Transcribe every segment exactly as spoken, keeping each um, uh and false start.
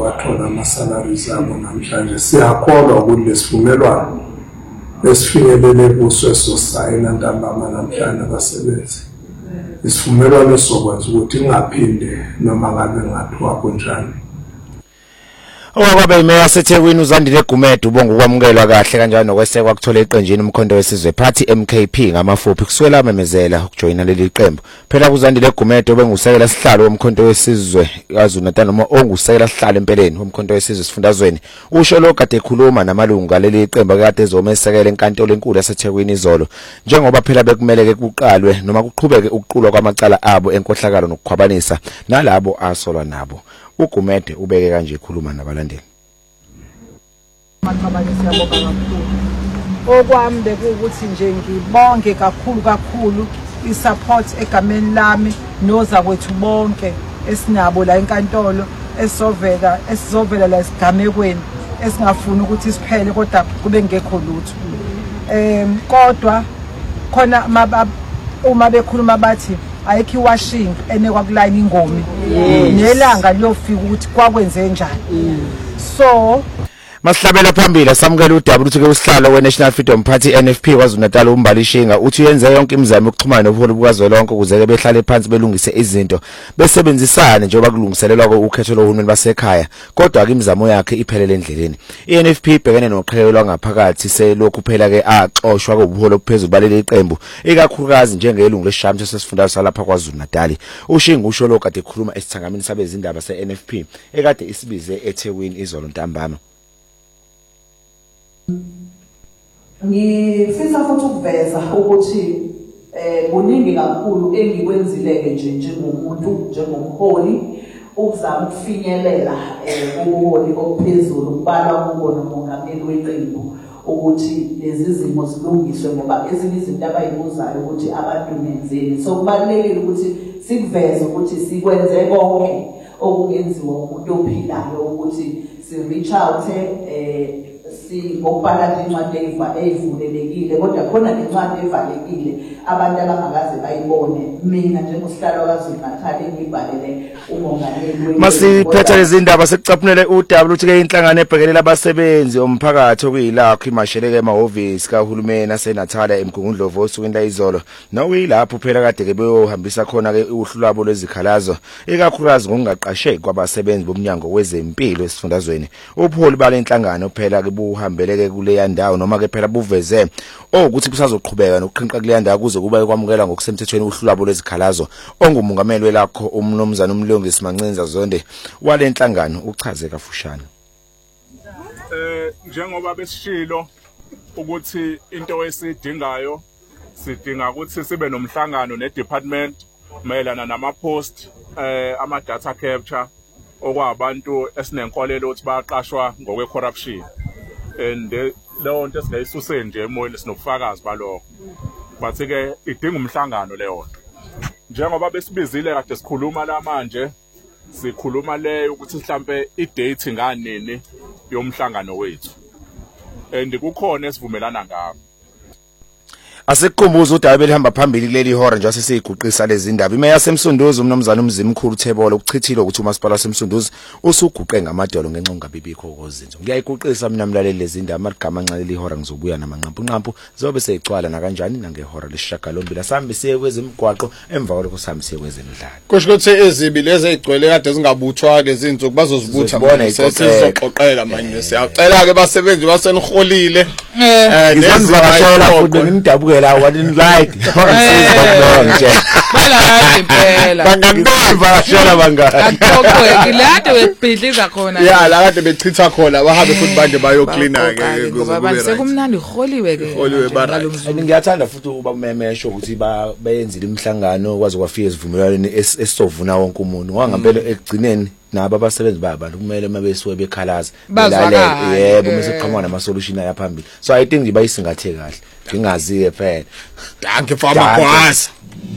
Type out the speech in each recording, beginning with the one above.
wathola ama-salaries abo namhlanje. Siyakholwa ukuthi lesivumelwano esifinyelele kuso esosayina ntambama namhlanje abasebenzi, isivumelwano esizokwenza ukuthi ingaphinde noma ngabe ngathiwa kunjani. Okwabe imeya seThekwini uZandile Gumede ubonga ukwamukelwa kahle kanjalo nokwesekwa kuthola eqenjini umkhonto wesizwe Party M K P ngamafuphi kuswela memezela ukujoyina leli qembu. Phela kuZandile Gumede obengusekela sihlalo womkhonto wesizwe kaZulu-Natal noma ongusekela sihlalo empeleni womkhonto wesizwe sifundazweni. Usho lo kade ekhuluma namalungu leli qembu kade ezomesekela enkantolo enkulu yaseThekwini izolo njengoba phela bekumeleke kuqalwe noma kuqhubeke ukuqulwa kwamacala abo enkohlakalo nokukhwabanisa nalabo asolwa nabo. uGumede ubeke kanje ekhuluma nabalandeli. Maqhabanisa yabo kakhulu. Okwami bekuthi nje ngibonge kakhulu kakhulu isupport egameni lami noza kwethu bonke esinabo la enkantolo esizovela esizovela la esigamekweni esingafuni ukuthi siphele kodwa kube ngekho lutho. Em kodwa khona uma bekhuluma bathi ayikho washing enekwa kuline ingoma nelanga liyofika ukuthi kwakwenze njani. So Masihlabela phambili samukela uDaba uthi ke usihlalo weNational Freedom Party N F P kwaZulu-Natal uMbalishinga uthi uyenze yonke imizamo yokuxhumana nobuholi bukazwelonke ukuze ke behlale phansi belungise izinto besebenzisane njengoba kulungiselelwa ukhetho lohulumeni basekhaya kodwa ke imizamo yakhe iphelele endleleni. I-N F P ibhekene noqhelelwa ngaphakathi selokhu phela ke axoshwa kobuholi ophezulu baleli iqembu ikakhulukazi njengelungu lesishamtho sesifundazwe salapha kwaZulu-Natal. Ushinga usho lo kade ekhuluma esithangamini sabezindaba se-N F P ekade isibize eThekwini izolo ntambama. Ngifisa futhi ukuveza ukuthi eh kuningi kakhulu engikwenzileke nje njengomuntu njengomholi ukuzama ukufinyelela eh ubuholi ophezulu kubalwa kubona umongameli weqembu ukuthi lezi zimo zilungiswe ngoba ezinye izinto abayibuzayo ukuthi abantu nenzeni. So kubalulekile ukuthi sikuveze ukuthi sikwenze konke okungenziwa umuntu ophilayo ukuthi si reach out eh si ngokubhala incwadi eyivulelekile kodwa khona nencwadi evalekile abantu abangakaze bayibone. Mina njengosihlalo kaZulu-Natal ngibhalele umongameli masiphetha lezi ndaba sekucaphunele uDaba uthi ke inhlangano ebhekelela abasebenzi omphakathi okuyilakho imasheleke emahhovisi kahulumeni aseNatal eMgungundlovu osukwini la izolo nokuyilapho phela kade ke beyohambisa khona ke uhlu lwabo lwezikhalazo ikakhulukazi ngokungaqasheki kwabasebenzi bomnyango wezempilo esifundazweni. Ubuholi bale inhlangano phela ke buhambeleke kuleya ndawo noma ke phela buveze ukuthi kusazoqhubeka nokuqhinqa kuleya ndawo kuze kube kwamukela ngokusemthethweni uhlu lwabo lwezikhalazo. Ongumongameli welakho umnomzana uMlungisi Mancinza Zonde wale inhlangano uchaze kafushane. Eh njengoba besishilo ukuthi into esidingayo sidinga ukuthi sibe nomhlangano nedepartment mayelana namapost eh ama data capture okwabantu esinenkolelo ukuthi bayaqashwa ngokwe corruption and leyo nto esingayisuse nje emoyeni sinobufakazi balokho but ke idinga umhlangano leyo nto njengoba besibizile kade sikhuluma la manje sikhuluma leyo ukuthi mhlambe idate nganini yomhlangano wethu and kukhona esivumelana ngakho. Asekukhumbuza uDaba elihamba phambili kuleli hora nje asesiguqisa lezi ndaba. Imeya semsunduzi umnomzana uMzimkhulu Thebolo ukuchithile ukuthi umasipala semsunduzi usuguqe ngamadolo ngenxa ungabibikho kozinzo. Ngiyayiguqisa mina mlaleli lezi ndaba amagama nxa leli hora ngizobuya namanqampu nqampu zobe seyicwala na kanjani nangehora lesishagalombili sambe siye kwezimgwaqo emva kwalokho sambe siye kwezemidlalo. Kusho ukuthi ezibi lezi ezigcwele kade zingabuthwa lezi insuku bazozibutha bona sizoxoxela manje siyacela ke basebenzi baseniholile eh ngizanivakashela futhi ngimdabuke la what in like nje bala impela bangangivakashela bangaka akhokhwe kilade webhidliza khona ya la kade bechitha khona bahambe futhi bande bayo cleaner ke ngoba bani sekumnandi uholiwe ke holiwe bara. Ngiyathanda futhi ubamemesho ukuthi bayenzile imhlangano kwaze kwafika isivumelwano esizovuna wonke umuntu ngoba ngempela ekugcineni nabo abasebenzi babantu kumele mabesiwe bekhalaza belale yebo bese kuqhamuka nama solution ayaphambili. So I think nje bayisingathe kahle ngingaziye phela. Danke for amakwasa.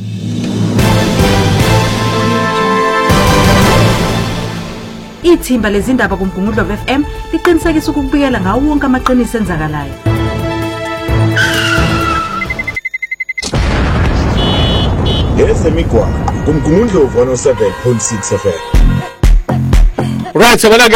Ithimba lezindaba kuMgungundlovu F M liqinisekisa ukubuyela ngawo wonke amaqiniso enzakalayo. Ezemigwaqo kuMgungundlovu one oh seven point six F M. Right, so